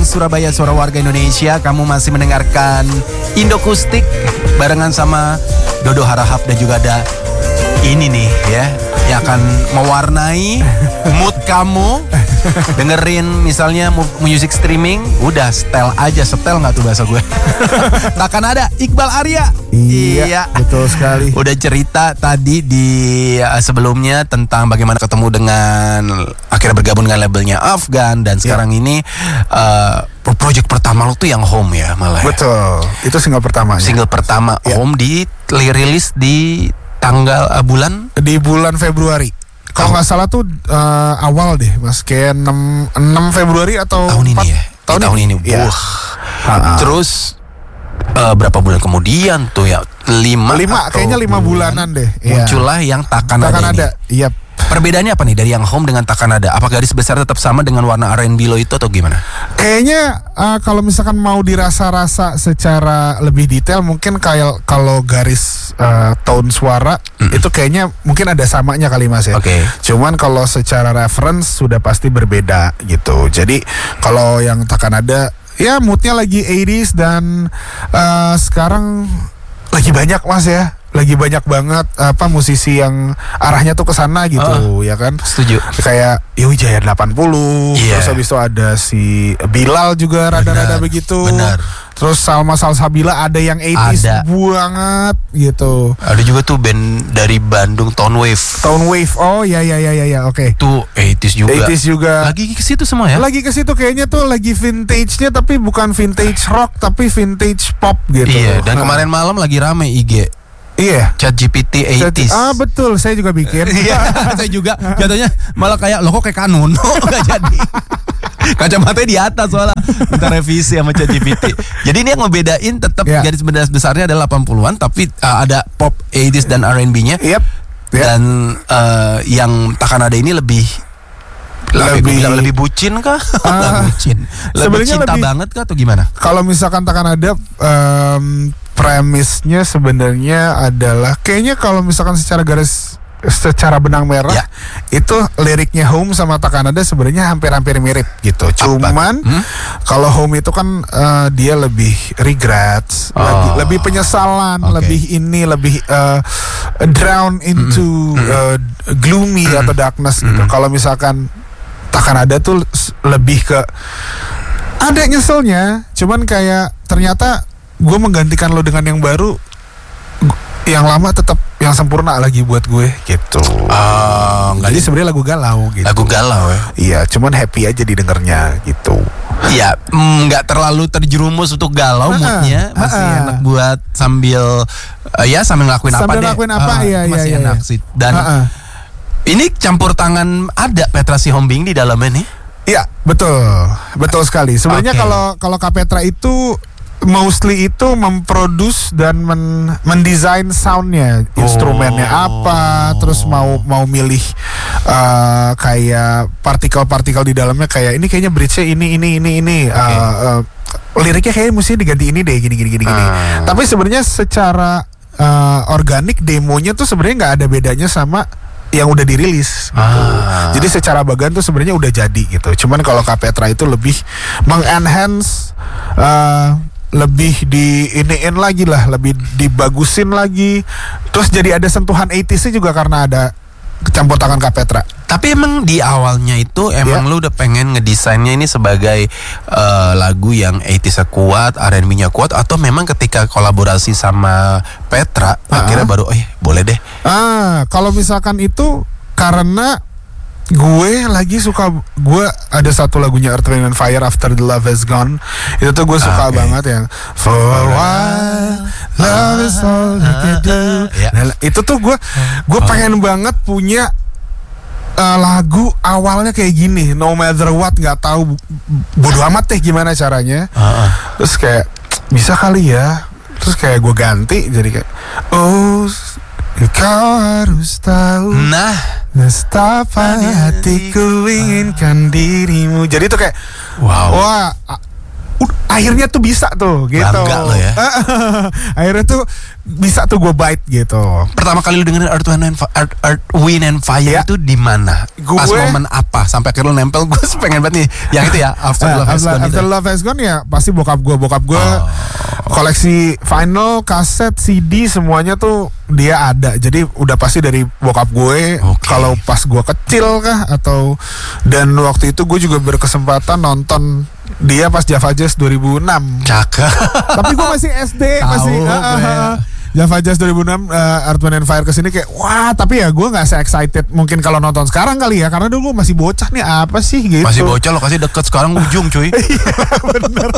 Surabaya, suara warga Indonesia. Kamu masih mendengarkan Indokustik barengan sama Dodo Harahap dan juga ada ini nih ya yang akan mewarnai mood kamu. Dengerin misalnya music streaming, udah setel aja, setel nggak tuh bahasa gue? Takkan ada Iqbal Arya. Iya, betul sekali. Udah cerita tadi di sebelumnya tentang bagaimana ketemu dengan akhirnya bergabung dengan labelnya Afgan dan sekarang ini project pertama lo tuh yang Home ya malah. Betul, itu single pertama. Single pertama Home dirilis di tanggal di bulan Februari. Kalau nggak salah tuh awal deh, Mas, kayak 6 Februari atau tahun 4, ini ya. Tahun ini. Ya. Terus berapa bulan kemudian tuh ya? 5 kayaknya 5 bulanan deh. Muncullah yang Takkan Ada. Iya. Perbedaannya apa nih dari yang Home dengan Takkan Ada? Apa garis besar tetap sama dengan warna R&B lo itu atau gimana? Kayaknya kalau misalkan mau dirasa-rasa secara lebih detail, mungkin kayak kalau garis tone suara itu kayaknya mungkin ada samanya kali, Mas ya. Okay. Cuman kalau secara reference sudah pasti berbeda gitu. Jadi kalau yang Takkan Ada ya moodnya lagi 80s dan sekarang lagi banyak, Mas ya. Lagi banyak banget musisi yang arahnya tuh ke sana gitu, ya kan? Setuju. Kayak Wijaya 80, terus habis itu ada si Bilal juga rada-rada begitu. Benar. Terus Salma Salsabila ada yang 80s banget gitu. Ada juga tuh band dari Bandung, Tone Wave. Oh ya, oke. Tuh 80s juga. Lagi ke situ semua ya? Lagi ke situ kayaknya tuh lagi vintage-nya, tapi bukan vintage rock tapi vintage pop gitu. Iya, dan kemarin malam lagi rame IG. Iya, ChatGPT 80s. Betul, saya juga bikin. Iya, saya juga. Jatuhnya malah kayak lo kok kayak kanun. Enggak jadi. Kacamatanya di atas soalnya. Minta revisi sama ChatGPT. Jadi ini yang ngebedain tetap garis besarnya adalah 80-an tapi ada pop 80s dan R&B-nya. Yep. Dan yang Takkan Ada ini lebih bucin kah? Bucin. Lebih cinta banget kah atau gimana? Kalau misalkan Takkan Ada premisnya sebenarnya adalah kayaknya kalau misalkan secara benang merah itu liriknya Home sama Takkan Ada sebenarnya hampir mirip gitu. Cuman kalau Home itu kan dia lebih regrets, lebih penyesalan, lebih drown into gloomy atau darkness gitu. Kalau misalkan Takkan Ada tuh lebih ke ada nyeselnya, cuman kayak ternyata gue menggantikan lo dengan yang baru, yang lama tetap yang sempurna lagi buat gue gitu. Jadi sebenarnya lagu galau gitu. Lagu galau ya? Iya, cuman happy aja didengarnya gitu. Iya, nggak terlalu terjerumus untuk galau moodnya, masih enak buat sambil ngelakuin apa deh. Masih enak sih. Dan ini campur tangan ada Petra Sihombing di dalamnya nih. Iya, betul sekali. Sebenarnya kalau Kak Petra itu mostly itu memproduce dan mendesain soundnya, instrumennya apa, terus mau milih kayak partikel-partikel di dalamnya, kayak ini kayaknya bridge-nya ini liriknya kayaknya mesti diganti ini deh, gini. Tapi sebenarnya secara organik demonya tuh sebenarnya nggak ada bedanya sama yang udah dirilis gitu. Jadi secara bagan tuh sebenarnya udah jadi gitu. Cuman kalau Kak Petra itu lebih mengenhance, lebih diiniin lagi lah, lebih dibagusin lagi. Terus jadi ada sentuhan 80s juga karena ada campur tangan Kak Petra. Tapi emang di awalnya itu lu udah pengen ngedesainnya ini sebagai lagu yang 80s-nya kuat, R&B-nya kuat, atau memang ketika kolaborasi sama Petra akhirnya baru boleh deh. Kalau misalkan itu karena gue ada satu lagunya Earth, Wind and Fire, After the Love Has Gone. Itu tuh gue suka banget yang For a while love is all you can do. Nah, itu tuh gue pengen banget punya lagu awalnya kayak gini, no matter what, nggak tahu bodo amat deh gimana caranya. Terus kayak bisa kali ya. Terus kayak gue ganti jadi kayak kau harus tahu. Nestapa hatiku inginkan dirimu. Jadi itu kayak wah, akhirnya tuh bisa tuh gitu. Bangga lo ya. Akhirnya tuh bisa tuh gue bite gitu. Pertama kali lu dengerin Earth, Wind and Fire itu di mana? Pas momen apa? Sampai akhirnya lu nempel. Gue pengen banget nih yang itu ya, After Love Has Gone. After Love Has Gone ya pasti bokap gue koleksi vinyl, kaset, CD semuanya tuh dia ada. Jadi udah pasti dari bokap gue. Kalau pas gue kecil kah atau dan waktu itu gue juga berkesempatan nonton dia pas Java Jazz 2006. Cakep. Tapi gue masih SD, masih Java Jazz 2006, Earth, Wind and Fire kesini kayak wah, tapi ya gue nggak se-excited mungkin kalau nonton sekarang kali ya, karena dulu gue masih bocah nih apa sih gitu. Masih bocah, lokasi deket, sekarang ujung cuy. bener.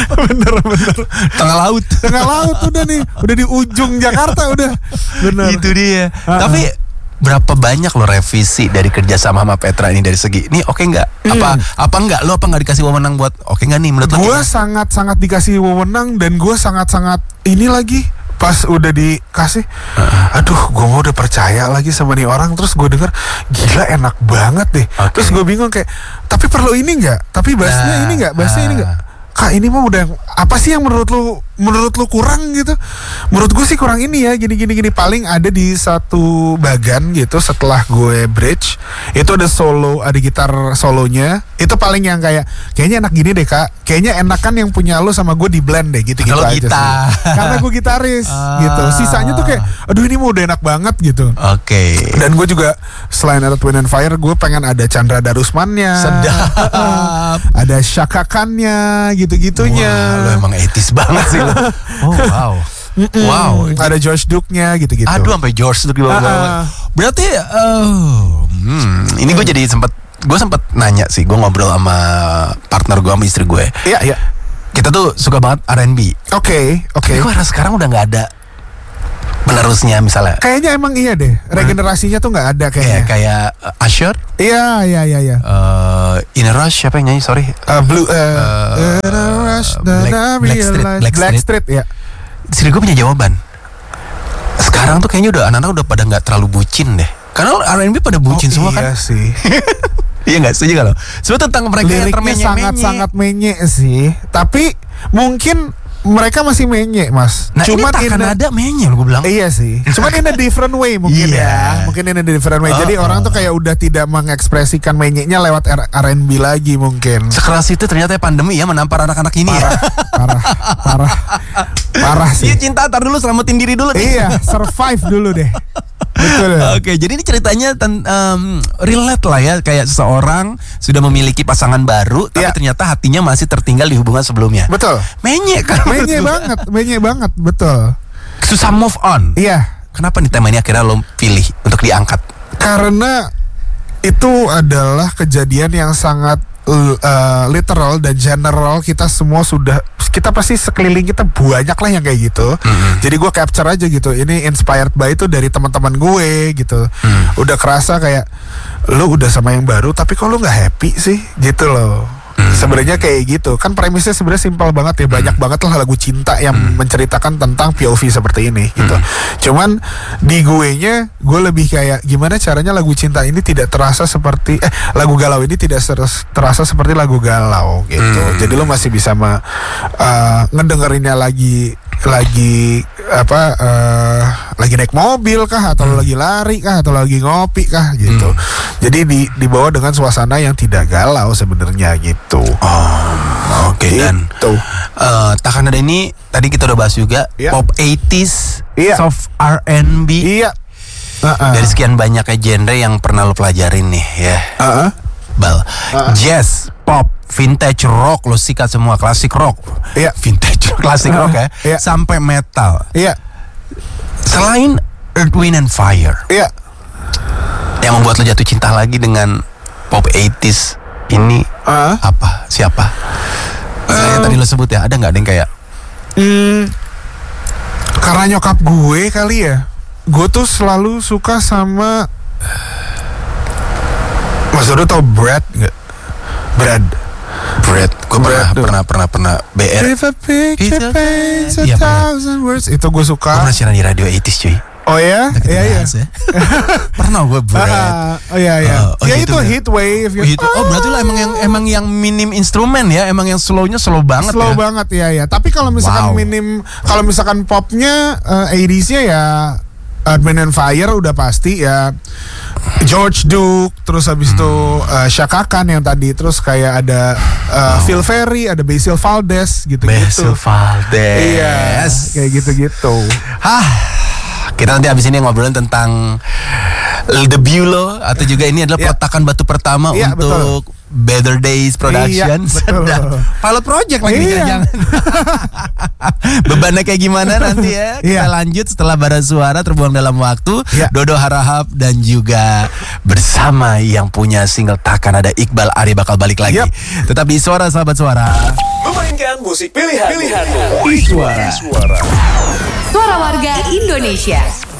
Tengah laut udah nih, udah di ujung Jakarta udah. Bener. Itu dia. Tapi berapa banyak lo revisi dari kerjasama sama Petra ini dari segi ini oke nggak? Apa nggak? Lo apa nggak dikasih wewenang buat oke nggak nih menurut lo? Gue sangat dikasih wewenang dan gue sangat ini lagi. Pas udah dikasih, aduh gue udah percaya lagi sama nih orang. Terus gue denger, gila enak banget deh. Terus gue bingung kayak, tapi perlu ini nggak? Tapi bassnya ini nggak? Bassnya ini nggak? Kak ini mah udah apa sih yang menurut lu kurang gitu? Menurut gue sih kurang ini ya, gini. Paling ada di satu bagan gitu setelah gue bridge itu ada gitar solonya. Itu paling yang kayaknya enak gini deh kak. Kayaknya enakan yang punya lu sama gue di blend deh gitu aja gitar. sih. Karena gue gitaris gitu. Sisanya tuh kayak, aduh ini mah udah enak banget gitu. Oke. Dan gue juga selain Earth, Wind and Fire, gue pengen ada Chandra Darusmannya. Sedap. Ada Shakakannya gitu-gitunya. Wah, lo emang etis banget sih lo. Oh wow. Wow. Ada George Duke-nya gitu-gitu. Aduh sampai George Duke juga. Berarti ini gue jadi sempat nanya sih, gue ngobrol sama partner gue, sama istri gue. Iya. Kita tuh suka banget R&B. Oke. Tapi gue rasa sekarang udah nggak ada penerusnya misalnya. Kayaknya emang iya deh. Regenerasinya tuh nggak ada kayaknya. Kayak Usher. Iya. In a Rush siapa yang nyanyi? Sorry. Blackstreet ya. Istri gue punya jawaban. Sekarang tuh kayaknya udah anak-anak udah pada nggak terlalu bucin deh. Karena R&B pada bucin semua kan. Iya sih. Iya nggak setuju kalau? Sebenarnya tentang mereka yang liriknya sangat menye sih. Tapi mungkin mereka masih menye mas. Nah cuman ini takkan ada menye gue bilang. Iya sih. Cuman in a different way mungkin ya. Mungkin in a different way. Jadi orang tuh kayak udah tidak mengekspresikan menyenya lewat R&B lagi mungkin. Sekeras itu ternyata pandemi ya menampar anak-anak ini. Parah sih. Iya cinta, tar dulu selamatin diri dulu. Iya, survive dulu deh. Betul. Oke, jadi ini ceritanya relate lah ya, kayak seseorang sudah memiliki pasangan baru tapi ternyata hatinya masih tertinggal di hubungan sebelumnya. Betul. Menye banget, betul. Susah move on. Iya. Kenapa nih tema ini akhirnya lo pilih untuk diangkat? Karena itu adalah kejadian yang sangat literal dan general. Kita pasti sekeliling kita banyak lah yang kayak gitu. Jadi gue capture aja gitu. Ini inspired by itu dari teman-teman gue gitu. Udah kerasa kayak lo udah sama yang baru tapi kok lo nggak happy sih gitu loh. Sebenarnya kayak gitu kan, premisnya sebenarnya simpel banget ya. Banyak banget lah lagu cinta yang menceritakan tentang POV seperti ini gitu. Cuman di gue lebih kayak gimana caranya lagu cinta ini tidak terasa seperti lagu galau ini tidak terasa seperti lagu galau gitu. Jadi lo masih bisa ngedengerinnya lagi naik mobil kah, atau lagi lari kah, atau lagi ngopi kah gitu. Jadi dibawa dengan suasana yang tidak galau sebenarnya gitu. Oke. Dan takkan ada ini tadi kita udah bahas juga pop 80s, soft R&B. Iya. Dari sekian banyaknya genre yang pernah lo pelajarin nih ya. Bal, jazz, pop, vintage rock, lo sikat semua, klasik rock, vintage klasik rock ya, sampai metal. Selain Earth, Wind and Fire, yang membuat lo jatuh cinta lagi dengan pop 80s ini apa? Siapa? Saya tadi lo sebut ya, ada nggak yang kayak? Karena nyokap gue kali ya. Gue tuh selalu suka sama Mas Dodo tau Brad nggak? Brad. Gue pernah BR. If a picture paints 1,000 words. Itu gue suka. Gue pernah siaran di radio 80s cuy. Oh ya? Iya. Ya. Pernah gue berat. Oh iya. Ya gitu itu ya. heat wave. Oh berarti lah emang yang minim instrumen ya, emang yang slownya slow banget Slow ya. banget ya. Tapi kalau misalkan kalau misalkan popnya 80s-nya ya Earth, Wind and Fire udah pasti ya. George Duke, terus habis itu Chaka Khan yang tadi, terus kayak ada Phil Ferry, ada Basil Valdez gitu-gitu. Basil Valdez. Iya, kayak gitu-gitu. Kita nanti abis ini ngobrolin tentang The Bulo, atau juga ini adalah peletakan batu pertama untuk Better Days Production. Iya, betul. Pilot project lagi jangan. Bebannya kayak gimana nanti ya. Kita lanjut setelah bara suara terbuang dalam waktu. Dodo Harahap dan juga bersama yang punya single Takkan ada Iqbal Ari bakal balik lagi. Tetap di Suara Sahabat Suara. Memainkan musik pilihanmu. Suara. Suara warga Indonesia.